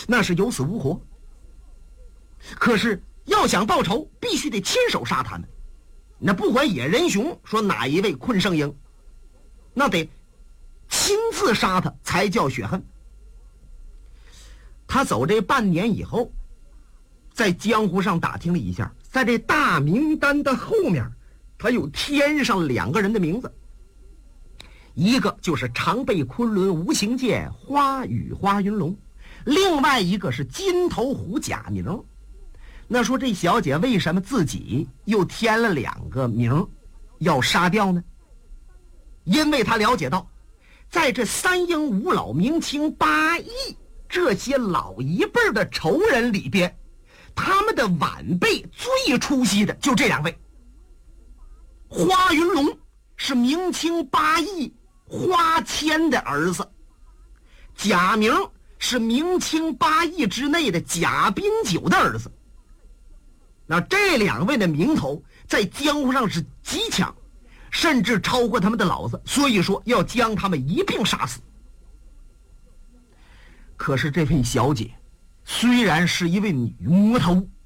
那是有死无活。可是要想报仇，必须得亲手杀他们。那不管野人熊说哪一位困胜赢，那得亲自杀他才叫血恨。他走这半年以后，在江湖上打听了一下，在这大名单的后面，他又添上2个人的名字，一个就是常被昆仑无形界花雨花云龙，另外一个是金头虎贾明。那说这小姐为什么自己又添了2个名要杀掉呢？因为她了解到，在这3英5老明清8义这些老一辈的仇人里边，他们的晚辈最出息的就这2位。花云龙是明清8义花谦的儿子，贾明是明清8义之内的贾宾九的儿子。那这2位的名头在江湖上是极强，甚至超过他们的老子，所以说要将他们一并杀死。可是这位小姐虽然是一位女魔头，